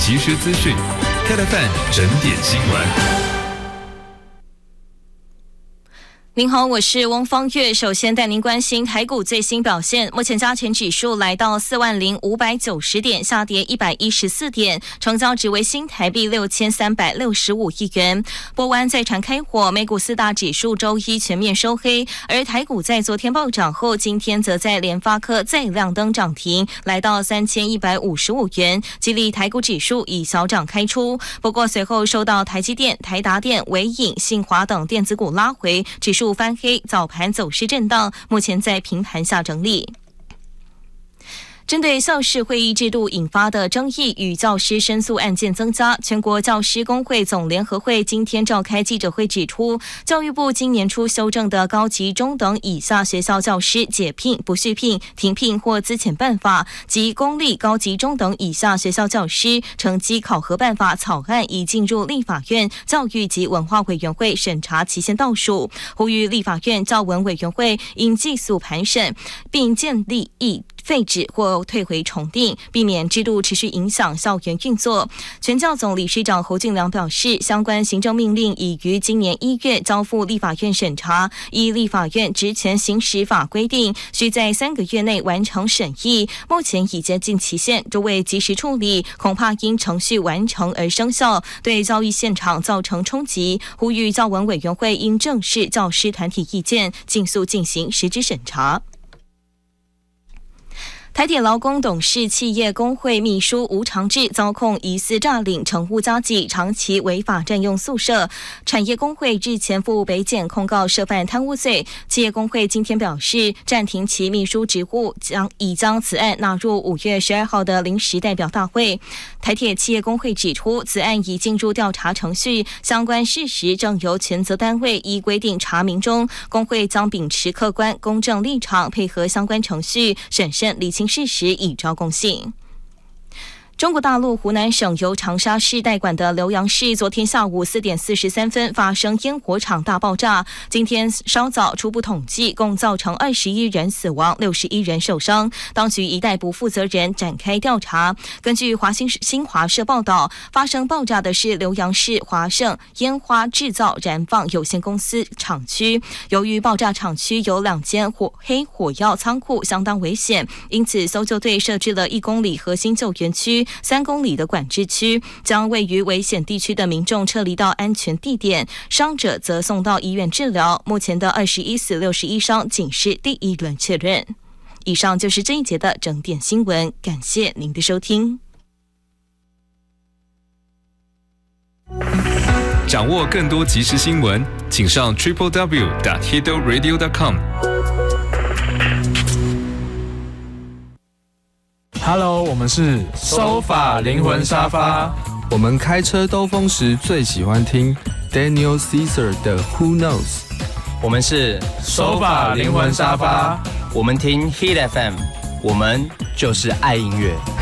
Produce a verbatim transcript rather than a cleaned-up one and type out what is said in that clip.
即时资讯 ，K F M 整点新闻。 您好，我是翁方月。首先带您关心台股最新表现。目前加权指数来到四万零五百九十点，下跌一百一十四点，成交值为新台币六千三百六十五亿元。波湾再传开火，美股四大指数周一全面收黑，而台股在昨天暴涨后，今天则在联发科再亮灯涨停，来到三千一百五十五元，激励台股指数以小涨开出。不过随后受到台积电、台达电、伟影、信华等电子股拉回，指数翻黑，早盘走势震荡，目前在平盘下整理。针对校事会议制度引发的争议与教师申诉案件增加，全国教师工会总联合会今天召开记者会指出，教育部今年初修正的高级中等以下学校教师解聘、不续聘、停聘或资遣办法及公立高级中等以下学校教师成绩考核办法草案已进入立法院教育及文化委员会审查期限倒数，呼吁立法院教文委员会应尽速盘审，并建立议废止或退回重订，避免制度持续影响校园运作。全教总理事长侯俊良表示，相关行政命令已于今年一月交付立法院审查，依立法院职权行使法规定，需在三个月内完成审议。目前已接近期限，若未及时处理，恐怕因程序完成而生效，对教育现场造成冲击。呼吁教文委员会应正视教师团体意见，尽速进行实质审查。台铁劳工董事企业工会秘书吴长志遭控疑似诈领乘务加给，长期违法占用宿舍。产业工会日前赴北检控告涉犯贪污罪。企业工会今天表示，暂停其秘书职务，将已将此案纳入五月十二号的临时代表大会。台铁企业工会指出，此案已进入调查程序，相关事实正由权责单位依规定查明中。工会将秉持客观公正立场，配合相关程序审慎理清事实，以昭公信。中国大陆湖南省由长沙市代管的浏阳市，昨天下午四点四十三分发生烟火场大爆炸。今天稍早初步统计，共造成二十一人死亡，六十一人受伤。当局已逮捕负责人，展开调查。根据华新新华社报道，发生爆炸的是浏阳市华盛烟花制造燃放有限公司厂区。由于爆炸厂区有两间火黑火药仓库，相当危险，因此搜救队设置了一公里核心救援区。三公里的管制区，将位于危险地区的民众撤离到安全地点，伤者则送到医院治疗。目前的二十一死六十一伤仅是第一轮确认。以上就是这一节的整点新闻，感谢您的收听。 掌握更多即时新闻，请上 triple w 点 hido radio 点 com。 Hello， 我们是收发灵魂沙发。 我们开车兜风时最喜欢听 Daniel Caesar 的 Who Knows。 我们是收发灵魂沙发， 我们听 Hit F M， 我们就是爱音乐。